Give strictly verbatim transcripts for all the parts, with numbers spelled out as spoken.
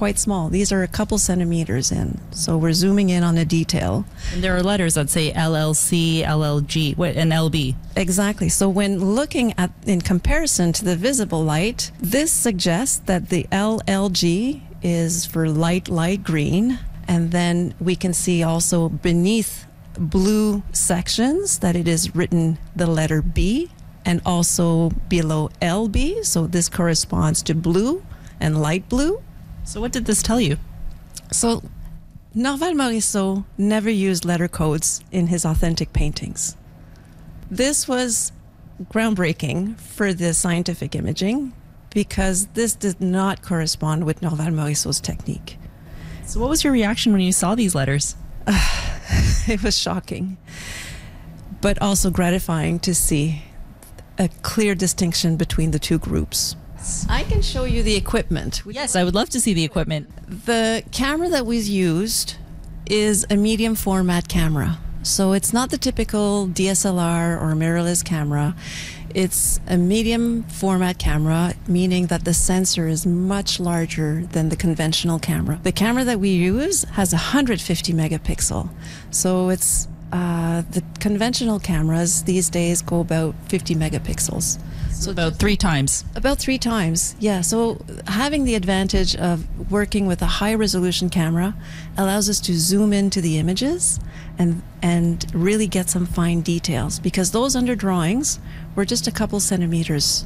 quite small. These are a couple centimeters in. So we're zooming in on a detail. And there are letters that say L L C, L L G, what, and L B. Exactly. So when looking at, in comparison to the visible light, this suggests that the L L G is for light, light green. And then we can see also beneath blue sections that it is written the letter B, and also below L B. So this corresponds to blue and light blue. So what did this tell you? So Norval Morisseau never used letter codes in his authentic paintings. This was groundbreaking for the scientific imaging because this did not correspond with Norval Morisseau's technique. So what was your reaction when you saw these letters? It was shocking, but also gratifying to see a clear distinction between the two groups. I can show you the equipment. Yes, I would love to see the equipment. The camera that was used is a medium format camera. So it's not the typical D S L R or mirrorless camera. It's a medium format camera, meaning that the sensor is much larger than the conventional camera. The camera that we use has one hundred fifty megapixel. So it's uh, the conventional cameras these days go about fifty megapixels. So about three times. About three times, yeah. So having the advantage of working with a high resolution camera allows us to zoom into the images and and really get some fine details, because those under drawings were just a couple centimeters.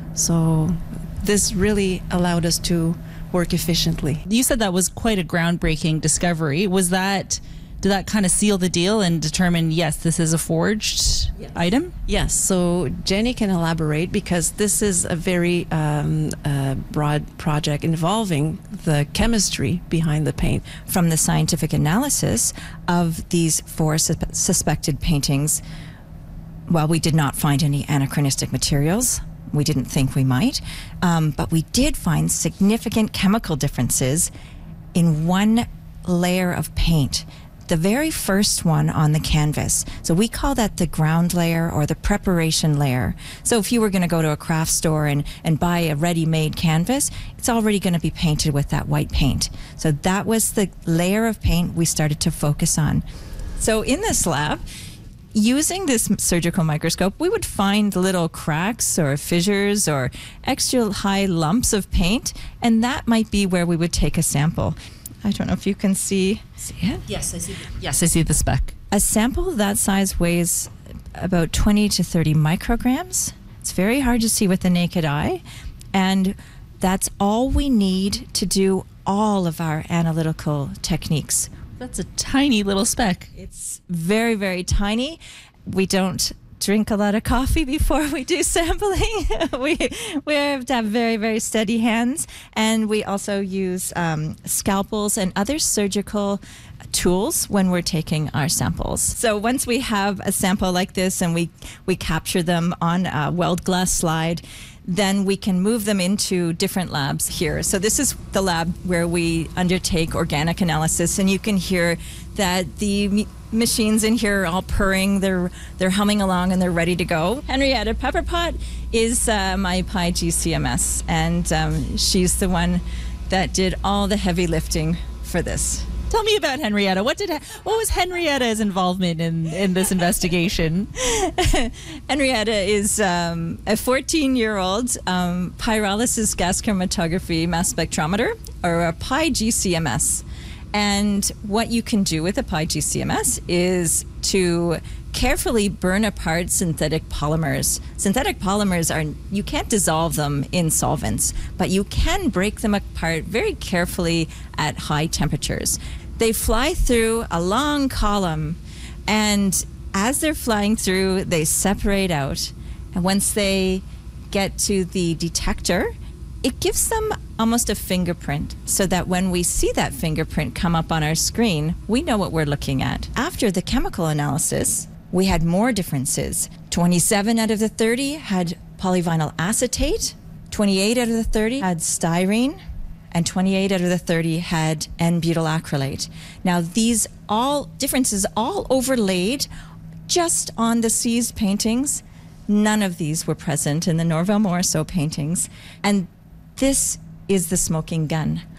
So this really allowed us to work efficiently. You said that was quite a groundbreaking discovery. Was that, did that kind of seal the deal and determine, yes, this is a forged yes. item? Yes, so Jenny can elaborate, because this is a very um, uh, broad project involving the chemistry behind the paint. From the scientific analysis of these four sus- suspected paintings, well, we did not find any anachronistic materials. We didn't think we might, um, but we did find significant chemical differences in one layer of paint. The very first one on the canvas. So we call that the ground layer or the preparation layer. So if you were going to go to a craft store and, and buy a ready-made canvas, it's already going to be painted with that white paint. So that was the layer of paint we started to focus on. So in this lab, using this surgical microscope, we would find little cracks or fissures or extra high lumps of paint, and that might be where we would take a sample. I don't know if you can see, see it? Yes, I see. Yes, I see the speck. A sample that size weighs about twenty to thirty micrograms. It's very hard to see with the naked eye, and that's all we need to do all of our analytical techniques. That's a tiny little speck. It's very, very tiny. We don't drink a lot of coffee before we do sampling. we we have to have very, very steady hands. And we also use um, scalpels and other surgical tools when we're taking our samples. So once we have a sample like this and we, we capture them on a weld glass slide, then we can move them into different labs here. So this is the lab where we undertake organic analysis, and you can hear that the m- machines in here are all purring, they're they're humming along, and they're ready to go. Henrietta Pepperpot is uh, my P I G C M S, and um, she's the one that did all the heavy lifting for this. Tell me about Henrietta. What did what was Henrietta's involvement in, in this investigation? Henrietta is um, a fourteen-year-old um, pyrolysis gas chromatography mass spectrometer, or a P I G C M S. And what you can do with a P I G C M S is to carefully burn apart synthetic polymers. Synthetic polymers are, you can't dissolve them in solvents, but you can break them apart very carefully at high temperatures. They fly through a long column, and as they're flying through, they separate out. And once they get to the detector, it gives them almost a fingerprint, so that when we see that fingerprint come up on our screen, we know what we're looking at. After the chemical analysis, we had more differences. twenty-seven out of the thirty had polyvinyl acetate, twenty-eight out of the thirty had styrene, and twenty-eight out of the thirty had N-butyl acrylate. Now these all differences all overlaid just on the seized paintings. None of these were present in the Norval Morisseau paintings. And this is the smoking gun.